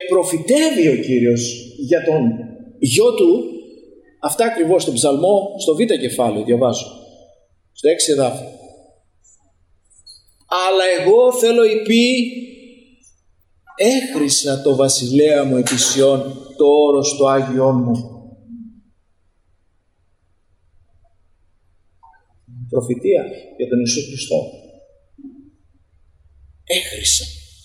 προφητεύει ο Κύριος για τον γιο του αυτά ακριβώς στον Ψαλμό, στο β' κεφάλαιο διαβάζω, στο 6 εδάφιο. Αλλά εγώ θέλω υπή έχρισα το βασιλέα μου επί Σιών, το όρος το Άγιον μου. Προφητεία για τον Ιησού Χριστό. Έχρισα.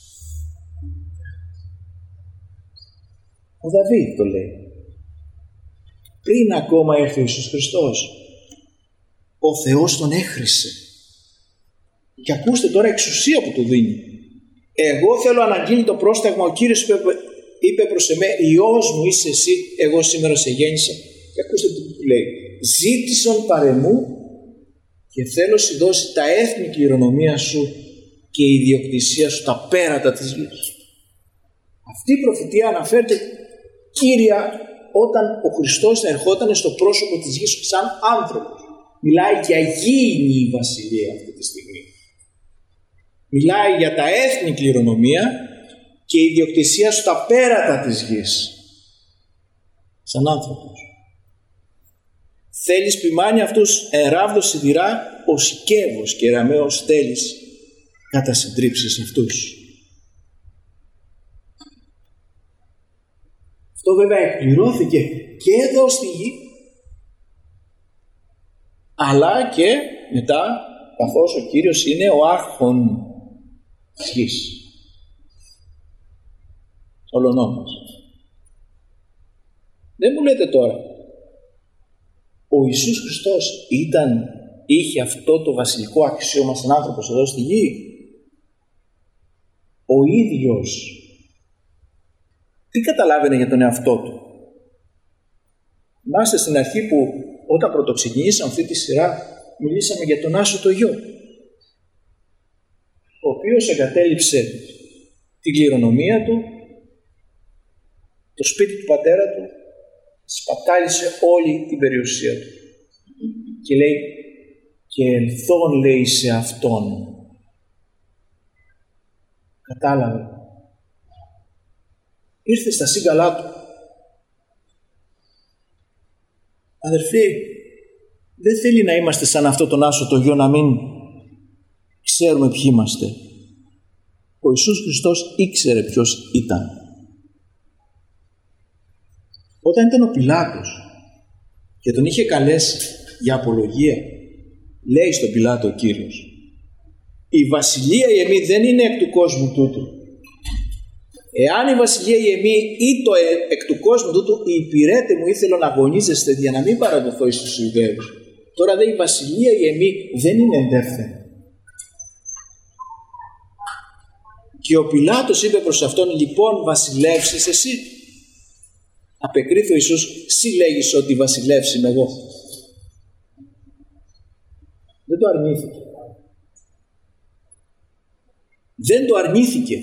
Ο Δαβίδ το λέει. Πριν ακόμα έρθει ο Ιησούς Χριστός, ο Θεός τον έχρισε. Και ακούστε τώρα εξουσία που του δίνει. Εγώ θέλω αναγγείλει το πρόσταγμα. Ο Κύριος είπε προς εμέ, Υιός μου είσαι εσύ, εγώ σήμερα σε γέννησα. Και ακούστε τι του λέει. Ζήτησον παρεμού και θέλω σου δώσει τα έθνη κληρονομία σου και η ιδιοκτησία σου τα πέρατα της γης. Αυτή η προφητεία αναφέρεται κύρια όταν ο Χριστός θα ερχόταν στο πρόσωπο της γης σαν άνθρωπος. Μιλάει για γήινη η βασιλεία αυτή τη στιγμή. Μιλάει για τα έθνη κληρονομία και η ιδιοκτησία σου τα πέρατα της γης. Σαν άνθρωπος. Θέλεις ποιμάνει αυτούς εράβδος σιδηρά, ο Σικέβος και Εραμαίος θέλεις κατά συντρίψεις αυτούς. Αυτό βέβαια εκπληρώθηκε και εδώ στη γη, αλλά και μετά, καθώς ο Κύριος είναι ο άρχον της γης, όλων μας. Δεν μου λέτε τώρα, ο Ιησούς Χριστός είχε αυτό το βασιλικό αξίωμα σαν άνθρωπος εδώ στη γη? Ο ίδιος τι καταλάβαινε για τον εαυτό του? Θυμάστε στην αρχή που όταν πρωτοξεκινήσαμε αυτή τη σειρά μιλήσαμε για τον άσωτο γιο, ο οποίος εγκατέλειψε την κληρονομία του, το σπίτι του πατέρα του, σπατάλησε όλη την περιουσία του και λέει και ελθόν λέει σε αυτόν. Κατάλαβε, ήρθε στα σύγκαλά του. Αδερφοί, δεν θέλει να είμαστε σαν αυτό τον άσωτο γιο, να μην ξέρουμε ποιοι είμαστε. Ο Ιησούς Χριστός ήξερε ποιος ήταν. Όταν ήταν ο Πιλάτος και τον είχε καλέσει για απολογία, λέει στον Πιλάτο ο Κύριος, η βασιλεία η εμή δεν είναι εκ του κόσμου τούτου. Εάν η βασιλεία η εμή ή το εκ του κόσμου τούτου, οι υπηρέτε μου ήθελαν να αγωνίζεστε για να μην παραδοθώ εις τους Ιουδαίους. Τώρα δε η βασιλεία η εμή δεν είναι εντεύθυνη. Και ο Πιλάτος είπε προς αυτόν, λοιπόν βασιλεύσεις εσύ? Απεκρίθη ο Ιησούς, «Συ λέγεις ότι βασιλεύσει είμαι εγώ». Δεν το αρνήθηκε. Δεν το αρνήθηκε.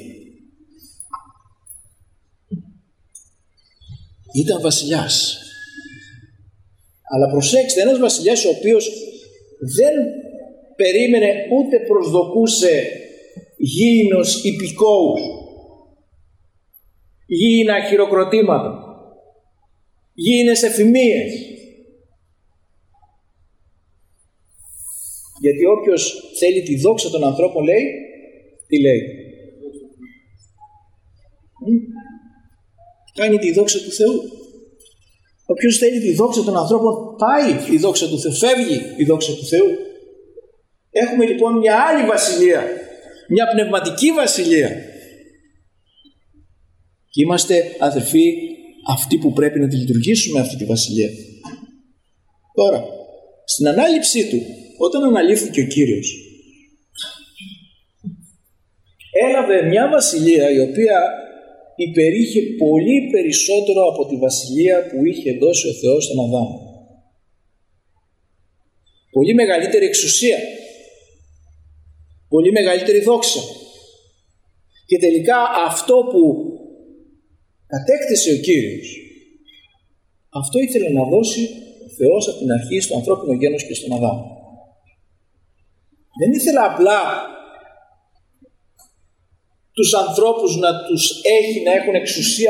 Ήταν βασιλιάς. Αλλά προσέξτε, ένας βασιλιάς ο οποίος δεν περίμενε ούτε προσδοκούσε γήινος υπηκόους, γήινα χειροκροτήματα, γήινες εφημίες. Γιατί όποιος θέλει τη δόξα των ανθρώπων λέει, τι λέει? Κάνει τη δόξα του Θεού. Όποιος θέλει τη δόξα των ανθρώπων, πάει η δόξα του Θεού, φεύγει η δόξα του Θεού. Έχουμε λοιπόν μια άλλη βασιλεία, μια πνευματική βασιλεία. Και είμαστε, αδερφοί, αυτοί που πρέπει να τη λειτουργήσουμε αυτή τη βασιλεία. Τώρα, στην ανάληψή του, όταν αναλήφθηκε ο Κύριος, έλαβε μια βασιλεία η οποία υπερήχε πολύ περισσότερο από τη βασιλεία που είχε δώσει ο Θεός στον Αδάμ. Πολύ μεγαλύτερη εξουσία, πολύ μεγαλύτερη δόξα. Και τελικά αυτό που κατέκτησε ο Κύριος, αυτό ήθελε να δώσει ο Θεός από την αρχή στο ανθρώπινο γένος και στον Αδάμ. Δεν ήθελε απλά τους ανθρώπους να τους έχει, να έχουν εξουσία